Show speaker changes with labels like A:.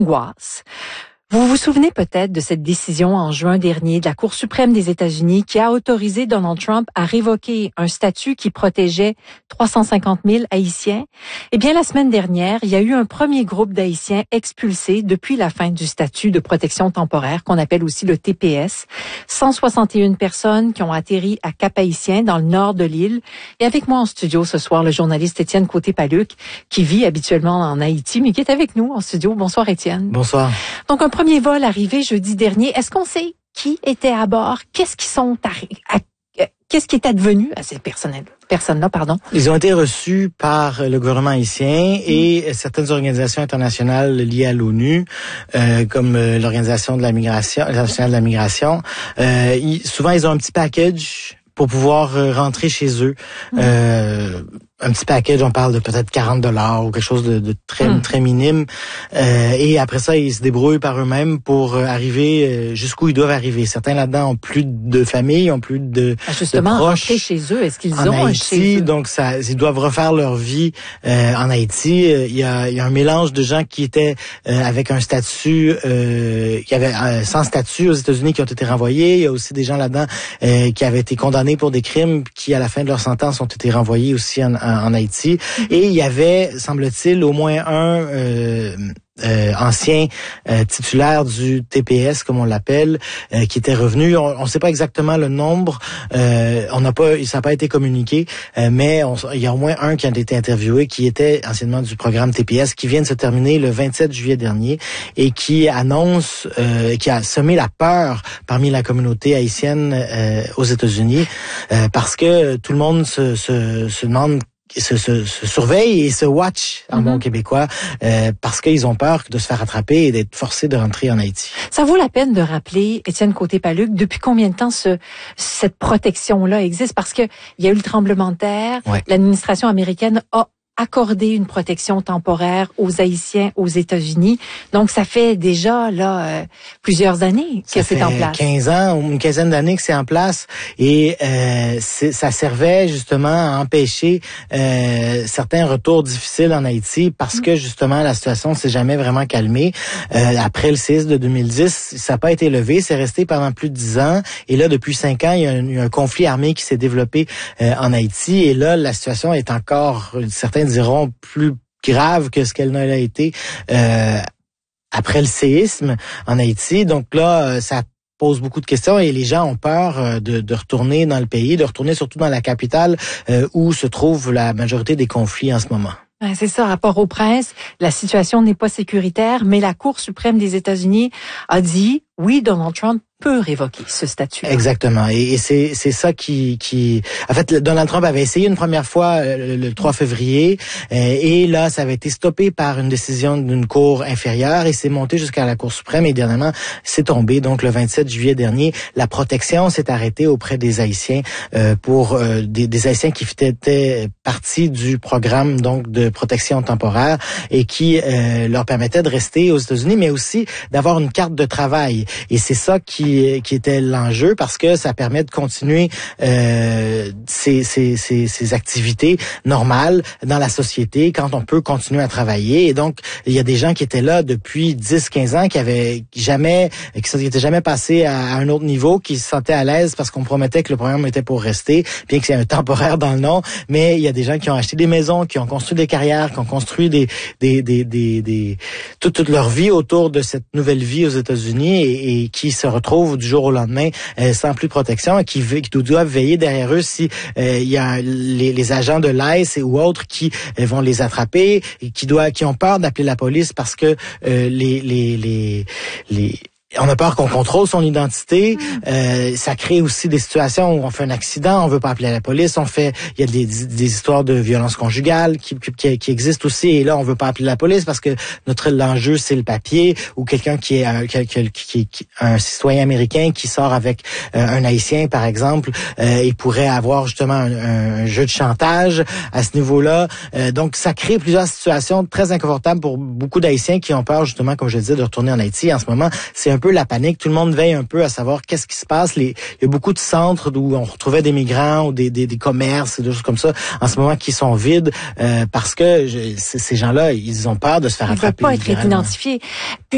A: angoisse. Vous vous souvenez peut-être de cette décision en juin dernier de la Cour suprême des États-Unis qui a autorisé Donald Trump à révoquer un statut qui protégeait 350 000 Haïtiens. Eh bien, la semaine dernière, il y a eu un premier groupe d'Haïtiens expulsés depuis la fin du statut de protection temporaire, qu'on appelle aussi le TPS. 161 personnes qui ont atterri à Cap-Haïtien, dans le nord de l'île. Et avec moi en studio ce soir, le journaliste Étienne Côté-Paluc, qui vit habituellement en Haïti, mais qui est avec nous en studio. Bonsoir, Étienne.
B: Bonsoir.
A: Donc, un premier vol arrivé jeudi dernier. Est-ce qu'on sait qui était à bord? Qu'est-ce qui est advenu à ces personnes-là, pardon?
B: Ils ont été reçus par le gouvernement haïtien et certaines organisations internationales liées à l'ONU, comme l'Organisation de la Migration, l'Internationale de la Migration. Souvent, ils ont un petit package pour pouvoir rentrer chez eux. Un petit package, on parle de peut-être $40 ou quelque chose de très minime. Et après ça, ils se débrouillent par eux-mêmes pour arriver jusqu'où ils doivent arriver. Certains là-dedans ont plus de famille, ont plus de
A: justement,
B: de proches
A: rentrer chez eux. Est-ce qu'ils
B: en
A: ont
B: Haïti,
A: chez eux?
B: donc ils doivent refaire leur vie en Haïti. Il y a un mélange de gens qui étaient avec un statut, qui avaient sans statut aux États-Unis qui ont été renvoyés. Il y a aussi des gens là-dedans qui avaient été condamnés pour des crimes qui, à la fin de leur sentence, ont été renvoyés aussi en Haïti. Et il y avait, semble-t-il, au moins un ancien titulaire du TPS, comme on l'appelle, qui était revenu. On ne sait pas exactement le nombre. Ça n'a pas été communiqué, mais il y a au moins un qui a été interviewé, qui était anciennement du programme TPS, qui vient de se terminer le 27 juillet dernier et qui annonce, qui a semé la peur parmi la communauté haïtienne aux États-Unis, parce que tout le monde se demande, se surveille et se watch en bon québécois parce qu'ils ont peur de se faire attraper et d'être forcés de rentrer en Haïti.
A: Ça vaut la peine de rappeler, Étienne Côté-Paluc, depuis combien de temps cette protection-là existe? Parce que il y a eu le tremblement de terre, l'administration américaine a accordé une protection temporaire aux Haïtiens aux États-Unis. Donc, ça fait déjà plusieurs années que c'est en place.
B: 15 ans ou une quinzaine d'années que c'est en place et ça servait justement à empêcher certains retours difficiles en Haïti parce que justement la situation s'est jamais vraiment calmée. Après le séisme de 2010, ça n'a pas été levé, c'est resté pendant plus de 10 ans et là depuis 5 ans, il y a un conflit armé qui s'est développé en Haïti et là la situation est encore, certains diront, plus grave que ce qu'elle n'a été après le séisme en Haïti. Donc là, ça pose beaucoup de questions et les gens ont peur de retourner dans le pays, de retourner surtout dans la capitale où se trouve la majorité des conflits en ce moment.
A: C'est ça, à Port-au-Prince, la situation n'est pas sécuritaire, mais la Cour suprême des États-Unis a dit, oui, Donald Trump peut révoquer ce statut.
B: Exactement. Et c'est ça qui... En fait, Donald Trump avait essayé une première fois le 3 février et là, ça avait été stoppé par une décision d'une cour inférieure et c'est monté jusqu'à la Cour suprême et dernièrement, c'est tombé. Donc, le 27 juillet dernier, la protection s'est arrêtée auprès des Haïtiens pour des Haïtiens qui étaient partie du programme donc de protection temporaire et qui leur permettait de rester aux États-Unis, mais aussi d'avoir une carte de travail. Et c'est ça qui était l'enjeu parce que ça permet de continuer ces activités normales dans la société quand on peut continuer à travailler. Et donc, il y a des gens qui étaient là depuis 10-15 ans qui n'étaient jamais passés à un autre niveau, qui se sentaient à l'aise parce qu'on promettait que le programme était pour rester, bien que c'est un temporaire dans le nom. Mais il y a des gens qui ont acheté des maisons, qui ont construit des carrières, qui ont construit toute leur vie autour de cette nouvelle vie aux États-Unis et qui se retrouvent du jour au lendemain sans plus de protection et qui doivent veiller derrière eux si il y a les agents de l'ICE ou autres qui vont les attraper et qui ont peur d'appeler la police parce que on a peur qu'on contrôle son identité. Ça crée aussi des situations où on fait un accident, on veut pas appeler la police. Il y a des histoires de violence conjugale qui existent aussi. Et là, on veut pas appeler la police parce que l'enjeu c'est le papier ou quelqu'un qui est un citoyen américain qui sort avec un Haïtien, par exemple. Il pourrait avoir justement un jeu de chantage à ce niveau-là. Donc, ça crée plusieurs situations très inconfortables pour beaucoup d'Haïtiens qui ont peur justement, comme je le disais, de retourner en Haïti. En ce moment, c'est un peu la panique. Tout le monde veille un peu à savoir qu'est-ce qui se passe. Il y a beaucoup de centres où on retrouvait des migrants ou des commerces, des choses comme ça, en ce moment qui sont vides parce que ces gens-là, ils ont peur de se faire attraper.
A: Ils ne veulent pas être identifiés.